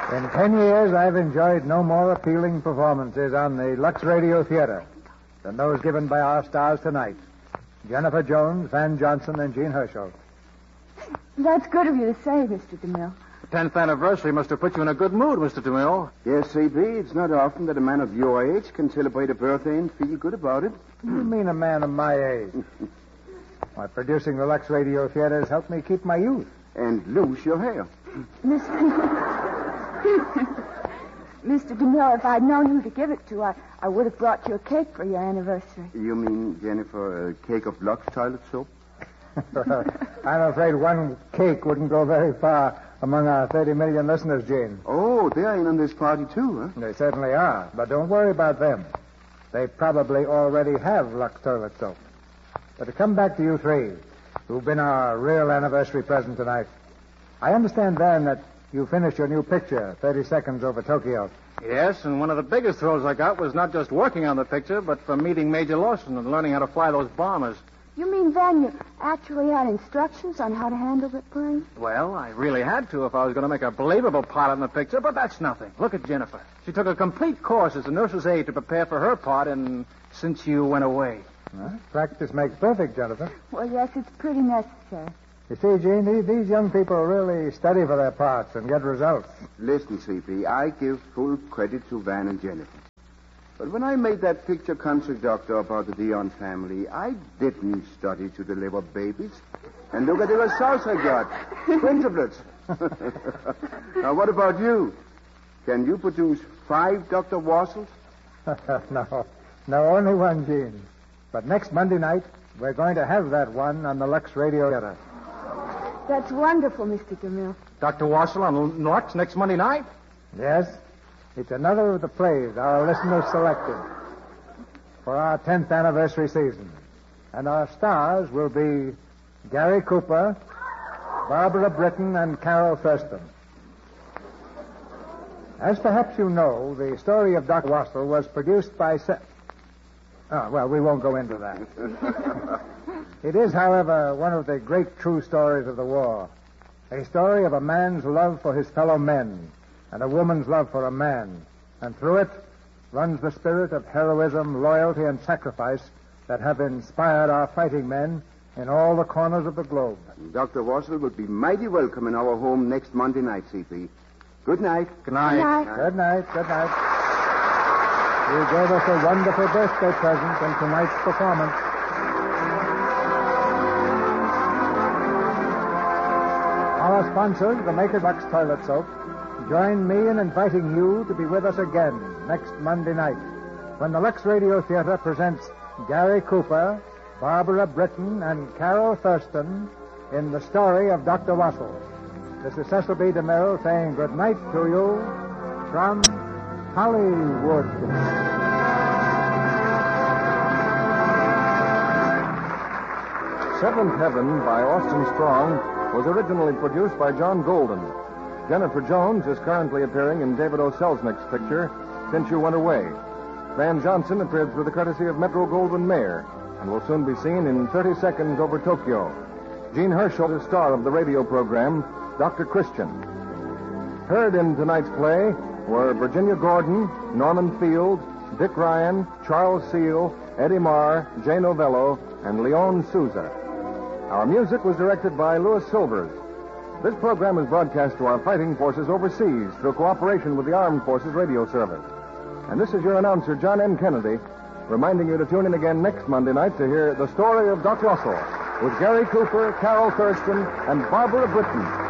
In 10 years, I've enjoyed no more appealing performances on the Lux Radio Theater than those given by our stars tonight. Jennifer Jones, Van Johnson, and Jean Herschel. That's good of you to say, Mr. DeMille. The 10th anniversary must have put you in a good mood, Mr. DeMille. Yes, C.B., it's not often that a man of your age can celebrate a birthday and feel good about it. You mean a man of my age? Why, producing the Lux Radio Theater has helped me keep my youth. And lose your hair. Mr. DeMille, if I'd known who to give it to, I would have brought you a cake for your anniversary. You mean, Jennifer, a cake of Lux toilet soap? I'm afraid one cake wouldn't go very far among our 30 million listeners, Jane. Oh, they're in on this party, too, huh? They certainly are, but don't worry about them. They probably already have Lux toilet soap. But to come back to you three, who've been our real anniversary present tonight, I understand, Van, that you finished your new picture, 30 Seconds Over Tokyo. Yes, and one of the biggest thrills I got was not just working on the picture, but from meeting Major Lawson and learning how to fly those bombers. You mean, Van, you actually had instructions on how to handle the plane? Well, I really had to if I was going to make a believable pilot in the picture, but that's nothing. Look at Jennifer. She took a complete course as a nurse's aide to prepare for her part in Since You Went Away. Well, practice makes perfect, Jennifer. Well, yes, it's pretty necessary. You see, Gene, these young people really study for their parts and get results. Listen, C.P., I give full credit to Van and Jennifer. But when I made that picture concept, Doctor, about the Dion family, I didn't study to deliver babies. And look at the results I got. Quintuplets. Now, what about you? Can you produce 5 Dr. Wassels? No, only one, Gene. But next Monday night, we're going to have that one on the Lux Radio Theater. That's wonderful, Mr. DeMille. Dr. Wassel on Lux next Monday night? Yes. It's another of the plays our listeners selected for our 10th anniversary season. And our stars will be Gary Cooper, Barbara Britton, and Carol Thurston. As perhaps you know, the story of Dr. Wassel was produced by... we won't go into that. It is, however, one of the great true stories of the war. A story of a man's love for his fellow men and a woman's love for a man. And through it runs the spirit of heroism, loyalty, and sacrifice that have inspired our fighting men in all the corners of the globe. Dr. Wassel will be mighty welcome in our home next Monday night, C.P. Good night. Good night. Good night. Good night. You gave us a wonderful birthday present in tonight's performance. Our sponsors, the Maker Lux Toilet Soap, join me in inviting you to be with us again next Monday night when the Lux Radio Theater presents Gary Cooper, Barbara Britton, and Carol Thurston in the story of Dr. Wassel. This is Cecil B. DeMille saying good night to you from Hollywood. Seventh Heaven by Austin Strong was originally produced by John Golden. Jennifer Jones is currently appearing in David O. Selznick's picture, Since You Went Away. Van Johnson appeared through the courtesy of Metro-Goldwyn-Mayer and will soon be seen in 30 Seconds Over Tokyo. Jean Herschel is star of the radio program, Dr. Christian. Heard in tonight's play were Virginia Gordon, Norman Field, Dick Ryan, Charles Seal, Eddie Marr, Jay Novello, and Leon Souza. Our music was directed by Louis Silvers. This program is broadcast to our fighting forces overseas through cooperation with the Armed Forces Radio Service. And this is your announcer, John M. Kennedy, reminding you to tune in again next Monday night to hear the story of Dr. Wassel with Gary Cooper, Carol Thurston, and Barbara Britton.